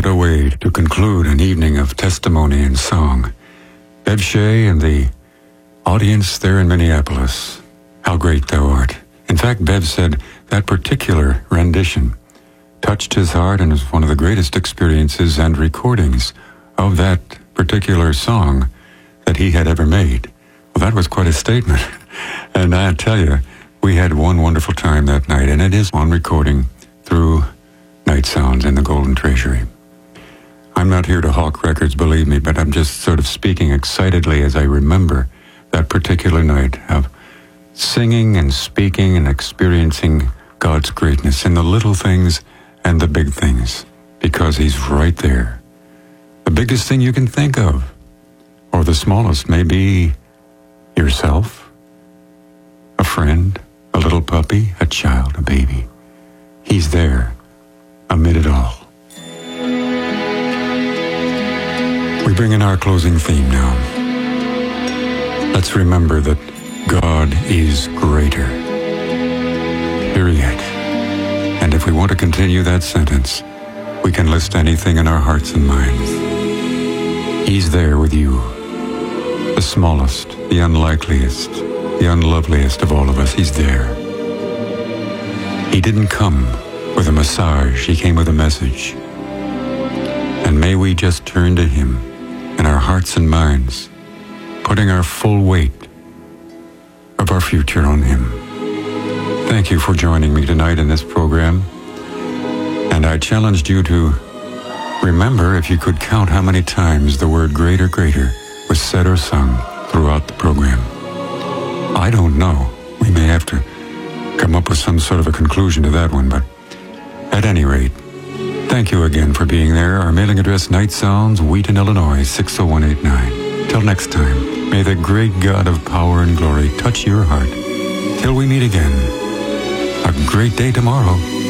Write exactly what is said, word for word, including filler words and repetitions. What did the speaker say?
What a way to conclude an evening of testimony and song. Bev Shea and the audience there in Minneapolis. How great thou art. In fact, Bev said that particular rendition touched his heart and is one of the greatest experiences and recordings of that particular song that he had ever made. Well, that was quite a statement. And I tell you, we had one wonderful time that night, and it is on recording through Night Sounds in the Golden Treasury. I'm not here to hawk records, believe me, but I'm just sort of speaking excitedly as I remember that particular night of singing and speaking and experiencing God's greatness in the little things and the big things, because He's right there. The biggest thing you can think of, or the smallest, may be yourself, a friend, a little puppy, a child, a baby. He's there amid it all. We bring in our closing theme now. Let's remember that God is greater. Period. And if we want to continue that sentence, we can list anything in our hearts and minds. He's there with you. The smallest, the unlikeliest, the unloveliest of all of us, He's there. He didn't come with a massage, He came with a message. And may we just turn to Him in our hearts and minds, putting our full weight of our future on Him. Thank you for joining me tonight in this program. And I challenged you to remember, if you could count how many times the word greater, greater was said or sung throughout the program. I don't know. We may have to come up with some sort of a conclusion to that one, but at any rate, thank you again for being there. Our mailing address, Night Sounds, Wheaton, Illinois, six oh one eight nine. Till next time, may the great God of power and glory touch your heart. Till we meet again, a great day tomorrow.